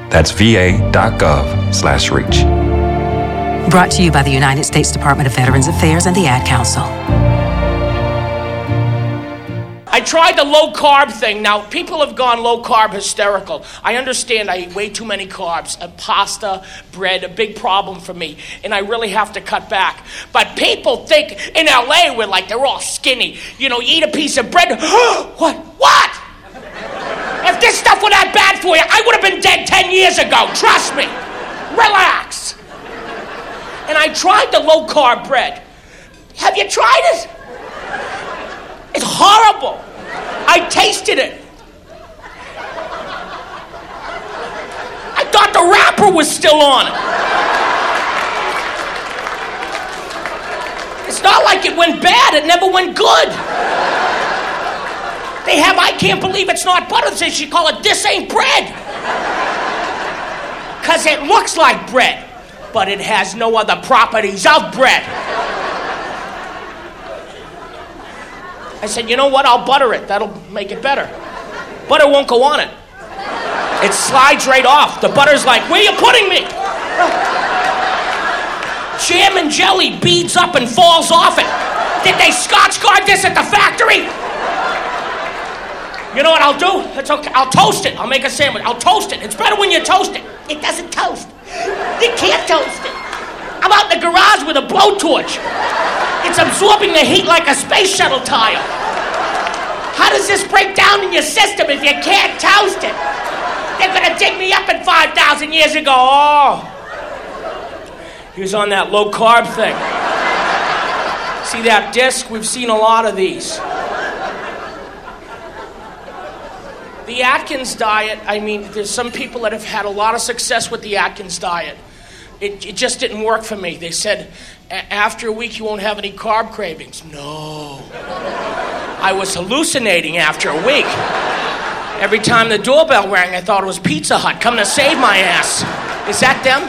That's va.gov/reach. Brought to you by the United States Department of Veterans Affairs and the Ad Council. I tried the low-carb thing. Now, people have gone low-carb hysterical. I understand I eat way too many carbs. Pasta, bread, a big problem for me. And I really have to cut back. But people think in LA we're like, they're all skinny. You know, you eat a piece of bread. What? If this stuff were that bad for you, I would have been dead 10 years ago. Trust me. Relax. And I tried the low-carb bread. Have you tried it? It's horrible. I tasted it. I thought the wrapper was still on it. It's not like it went bad. It never went good. They have, I can't believe it's not butter. They should call it, this ain't bread. Because it looks like bread, but it has no other properties of bread. I said, you know what? I'll butter it. That'll make it better. Butter won't go on it. It slides right off. The butter's like, where you putting me? Jam and jelly beads up and falls off it. Did they Scotch guard this at the factory? You know what I'll do? It's okay. I'll toast it. I'll make a sandwich. I'll toast it. It's better when you toast it. It doesn't toast. You can't toast it. I'm out in the garage with a blowtorch. It's absorbing the heat like a space shuttle tire. How does this break down in your system if you can't toast it? They're gonna dig me up in 5,000 years ago. Oh, he was on that low carb thing. See that disc? We've seen a lot of these. The Atkins diet, I mean, there's some people that have had a lot of success with the Atkins diet. It just didn't work for me. They said, after a week you won't have any carb cravings. No. I was hallucinating after a week. Every time the doorbell rang, I thought it was Pizza Hut coming to save my ass. Is that them?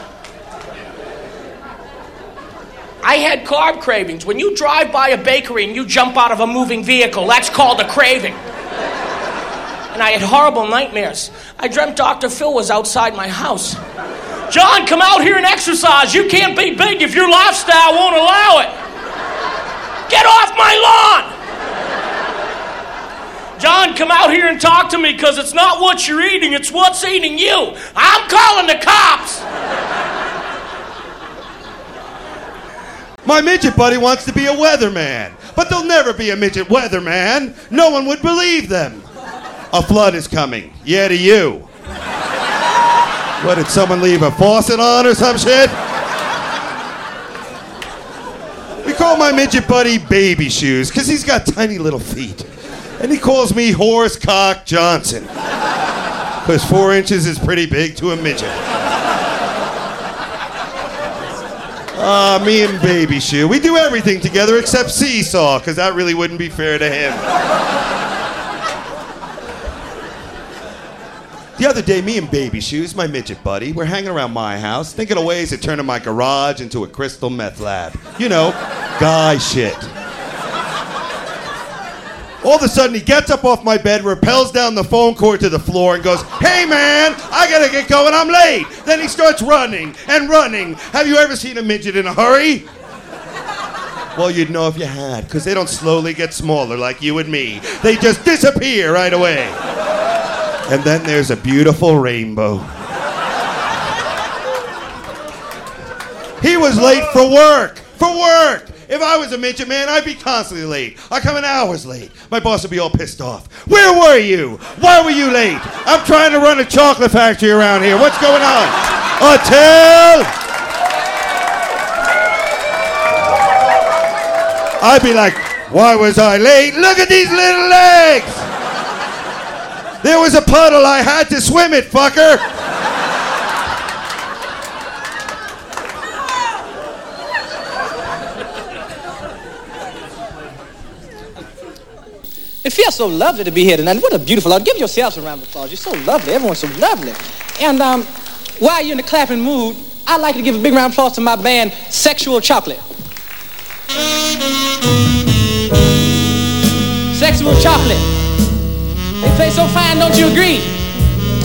I had carb cravings. When you drive by a bakery and you jump out of a moving vehicle, that's called a craving. And I had horrible nightmares. I dreamt Dr. Phil was outside my house. John, come out here and exercise. You can't be big if your lifestyle won't allow it. Get off my lawn. John, come out here and talk to me because it's not what you're eating, it's what's eating you. I'm calling the cops. My midget buddy wants to be a weatherman, but there'll never be a midget weatherman. No one would believe them. A flood is coming. Yeah, to you. What, did someone leave a faucet on or some shit? We call my midget buddy Baby Shoes because he's got tiny little feet. And he calls me Horsecock Johnson. Because 4 inches is pretty big to a midget. Me and Baby Shoe. We do everything together except seesaw, because that really wouldn't be fair to him. The other day, me and Baby Shoes, my midget buddy, we're hanging around my house, thinking of ways of turning my garage into a crystal meth lab. You know, guy shit. All of a sudden, he gets up off my bed, rappels down the phone cord to the floor, and goes, "Hey, man, I gotta get going, I'm late." Then he starts running and running. Have you ever seen a midget in a hurry? Well, you'd know if you had, because they don't slowly get smaller like you and me. They just disappear right away. And then there's a beautiful rainbow. He was late for work. For work! If I was a midget, man, I'd be constantly late. I come in hours late. My boss would be all pissed off. Where were you? Why were you late? I'm trying to run a chocolate factory around here. What's going on? Hotel! I'd be like, why was I late? Look at these little legs! There was a puddle. I had to swim it, fucker. It feels so lovely to be here tonight. What a beautiful audience. Give yourselves a round of applause. You're so lovely. Everyone's so lovely. And while you're in the clapping mood, I'd like to give a big round of applause to my band, Sexual Chocolate. Sexual Chocolate. They play so fine, don't you agree?